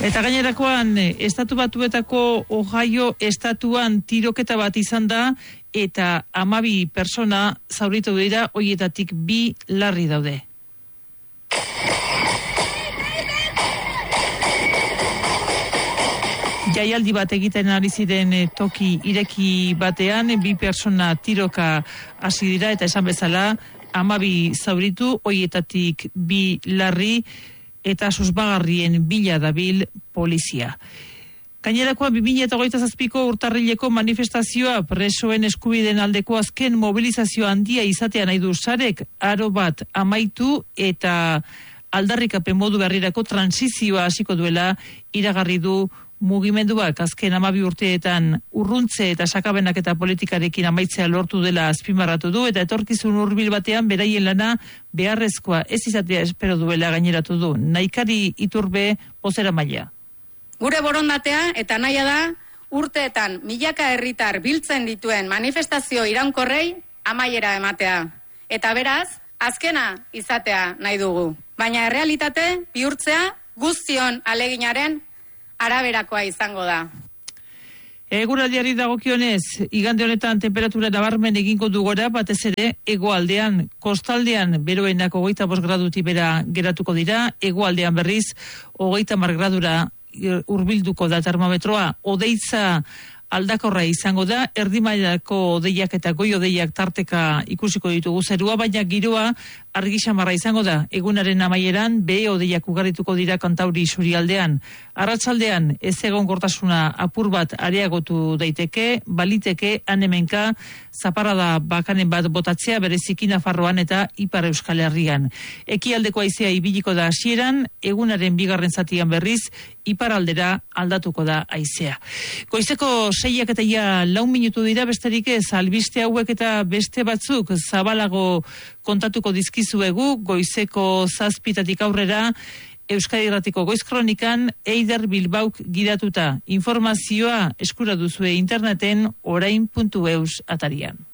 Eta gainerakoan, Estatu Batuetako Ohio estatuan tiroketa bat izan da, eta 12 persona zauritu dira, horietatik 2 larri daude. Jaialdi bat egiten ari ziren toki ireki batean, 2 persona tiroka hasi dira, eta esan bezala, 12 zauritu, horietatik 2 larri, eta susmagarrien bila dabil polizia. Gainerakoa 2027ko urtarrileko manifestazioa presoen eskubideen aldeko azken mobilizazio handia izatea nahi du Sarek, aro bat amaitu eta aldarrikapen modu berrirako transizioa hasiko duela iragarri du mugimenduak. Azken 12 urteetan urruntze eta sakabenak eta politikarekin amaitzea lortu dela azpimarratu du, eta etorkizun hurbil batean beraien lana beharrezkoa ez izatea espero duela gaineratu du. Naikari Iturbe bozeramailea. Gure borondatea eta nahia da urteetan milaka herritar biltzen dituen manifestazio iraunkorrei amaiera ematea. Eta beraz, azkena izatea nahi dugu. Baina errealitate bihurtzea guztion aleginaren araberakoa izango da. Eguraldiari dagokionez, igande honetan temperatura nabarmen egingo du gora, batez ere hegoaldean, kostaldean beroenak 25 gradutik bera geratuko dira, hegoaldean berriz 30 gradura hurbilduko da termometroa, hodeitza aldakorra izango da, erdimailako hodeiak eta goi hodeiak tarteka ikusiko ditugu zerua, baina giroa argi xamarra izango da. Egunaren amaieran behe hodeiak ugarituko dira Kantauri isurialdean. Arratsaldean ez egonkortasuna apur bat areagotu daiteke, baliteke hemenka zaparrada bakanen bat botatzea bereziki Nafarroan eta Ipar Euskal Herrian. Ekialdeko haizea ibiliko da hasieran, egunaren bigarren zatian berriz iparaldera aldatuko da haizea. Goizeko 6 eta 4 minutu dira, besterik ez, albiste hauek eta beste batzuk zabalago kontatuko dizkizuegu, goizeko 7 aurrera, Euskadi Irratiko Goiz Kronikan Eider Bilbauk gidatuta. Informazioa eskura duzue interneten orain.eus atarian.